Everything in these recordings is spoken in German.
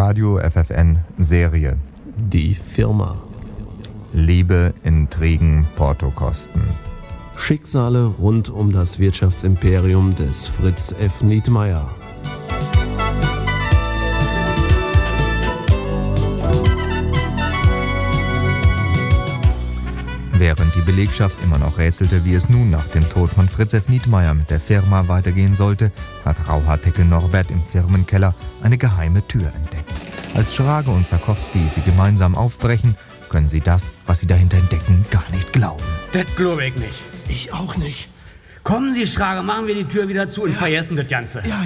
Radio FFN Serie. Die Firma. Liebe, Intrigen, Portokosten. Schicksale rund um das Wirtschaftsimperium des Fritz F. Nietmeyer. Während die Belegschaft immer noch rätselte, wie es nun nach dem Tod von Fritz F. Nietmeyer mit der Firma weitergehen sollte, hat Rauhaardeckel Norbert im Firmenkeller eine geheime Tür entdeckt. Als Schrage und Zarkowski sie gemeinsam aufbrechen, können sie das, was sie dahinter entdecken, gar nicht glauben. Das glaube ich nicht. Ich auch nicht. Kommen Sie, Schrage, machen wir die Tür wieder zu und vergessen das Ganze. Ja.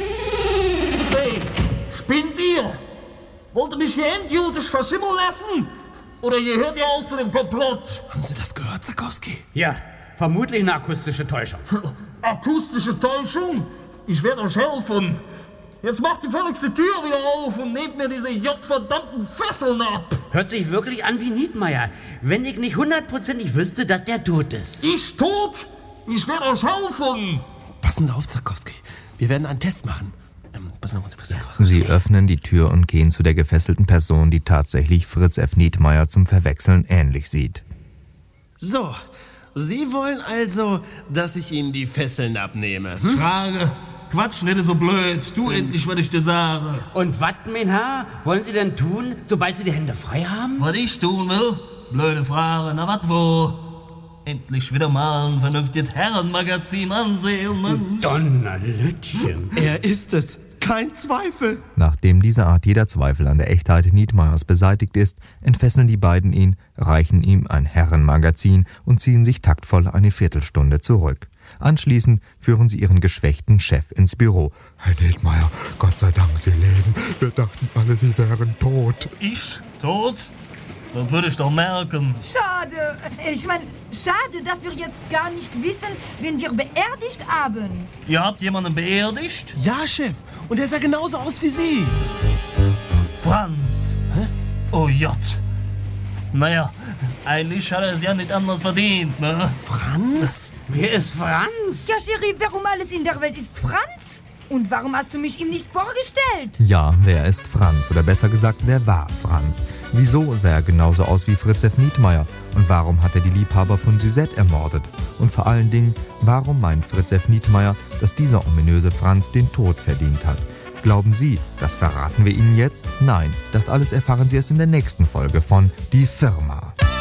Hey, spinnt ihr? Wollt ihr mich hier endgültig verschimmeln lassen? Oder gehört ihr auch zu dem Komplott? Haben Sie das gehört, Zarkowski? Ja, vermutlich eine akustische Täuschung. Akustische Täuschung? Ich werde euch helfen. Jetzt macht die völligste Tür wieder auf und nehmt mir diese verdammten Fesseln ab. Hört sich wirklich an wie Nietmeyer. Wenn ich nicht 100% wüsste, dass der tot ist. Ich tot? Ich werde euch helfen. Passen Sie auf, Zarkowski. Wir werden einen Test machen. Passen Sie auf, Zarkowski. Sie öffnen die Tür und gehen zu der gefesselten Person, die tatsächlich Fritz F. Nietmeyer zum Verwechseln ähnlich sieht. So, Sie wollen also, dass ich Ihnen die Fesseln abnehme? Schrage, Quatsch, nicht so blöd. Du endlich, was ich dir sage. Und was, mein Herr, wollen Sie denn tun, sobald Sie die Hände frei haben? Was ich tun will? Blöde Frage, na wat wo? Endlich wieder mal ein vernünftiges Herrenmagazin ansehen, Mensch. Donnerlütchen. Er ist es. Kein Zweifel. Nachdem diese Art jeder Zweifel an der Echtheit Nietmeyers beseitigt ist, entfesseln die beiden ihn, reichen ihm ein Herrenmagazin und ziehen sich taktvoll eine Viertelstunde zurück. Anschließend führen sie ihren geschwächten Chef ins Büro. Herr Nietmeyer, Gott sei Dank, Sie leben. Wir dachten alle, Sie wären tot. Ich? Tot? Das würde ich doch merken. Schade. Ich meine, schade, dass wir jetzt gar nicht wissen, wen wir beerdigt haben. Ihr habt jemanden beerdigt? Ja, Chef. Und er sah genauso aus wie Sie. Franz. Hä? Oh Gott. Naja, eigentlich hat er es ja nicht anders verdient, ne? Franz? Wer ist Franz? Ja, Cherie, warum alles in der Welt ist Franz? Und warum hast du mich ihm nicht vorgestellt? Ja, wer ist Franz? Oder besser gesagt, wer war Franz? Wieso sah er genauso aus wie Fritz F. Nietmeyer? Und warum hat er die Liebhaber von Suzette ermordet? Und vor allen Dingen, warum meint Fritz F. Nietmeyer, dass dieser ominöse Franz den Tod verdient hat? Glauben Sie, das verraten wir Ihnen jetzt? Nein, das alles erfahren Sie erst in der nächsten Folge von Die Firma.